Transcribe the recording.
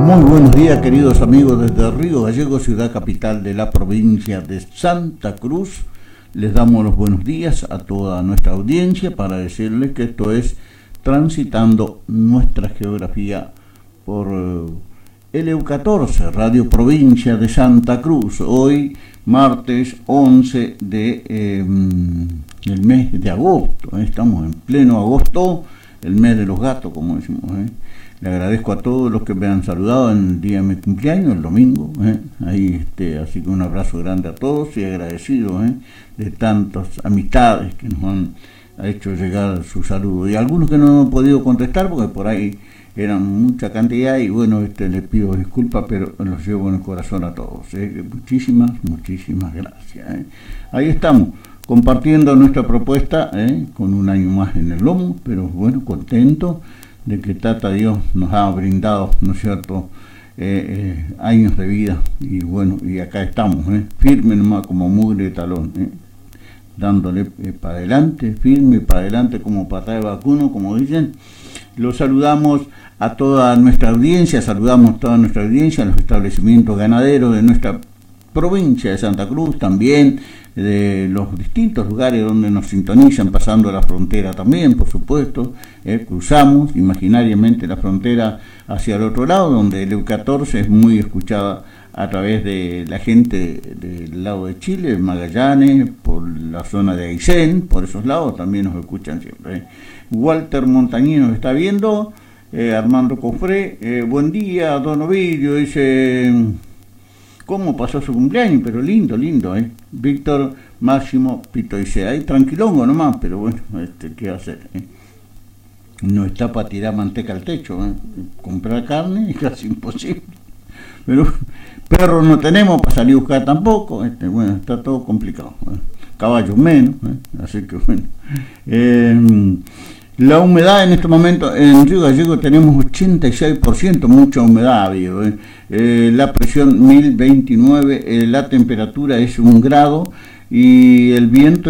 Muy buenos días, queridos amigos, desde Río Gallegos, ciudad capital de la provincia de Santa Cruz. Les damos los buenos días a toda nuestra audiencia para decirles que esto es Transitando Nuestra Geografía por LU14, Radio Provincia de Santa Cruz. Hoy, martes 11 del mes de agosto. Estamos en pleno agosto, el mes de los gatos, como decimos. Le agradezco a todos los que me han saludado en el día de mi cumpleaños, el domingo. Así que un abrazo grande a todos y agradecido de tantas amistades que nos han hecho llegar su saludo. Y algunos que no he podido contestar porque por ahí eran mucha cantidad y bueno, les pido disculpas, pero los llevo en el corazón a todos. Muchísimas gracias. Ahí estamos, compartiendo nuestra propuesta con un año más en el lomo, pero bueno, contento de que Tata Dios nos ha brindado, ¿no es cierto?, años de vida, y bueno, y acá estamos, firme nomás como mugre de talón, dándole para adelante, firme para adelante como patada de vacuno, como dicen. Los saludamos a toda nuestra audiencia, saludamos a toda nuestra audiencia, a los establecimientos ganaderos de nuestra provincia de Santa Cruz, también de los distintos lugares donde nos sintonizan, pasando la frontera también, por supuesto, cruzamos imaginariamente la frontera hacia el otro lado, donde el EU14 es muy escuchada a través de la gente del lado de Chile, Magallanes, por la zona de Aysén, por esos lados también nos escuchan siempre. Walter Montañino nos está viendo, Armando Cofré, buen día, don Ovidio, dice... ¿Cómo pasó su cumpleaños? Pero lindo, Víctor Máximo Pito dice, ahí tranquilongo nomás, pero bueno, ¿qué va a hacer? No está para tirar manteca al techo, comprar carne es casi imposible. Pero perros no tenemos para salir a buscar tampoco, bueno, está todo complicado. Caballos menos, así que bueno. La humedad en este momento en Río Gallegos tenemos 86%, mucha humedad ha habido. La presión 1029, la temperatura es 1 grado y el viento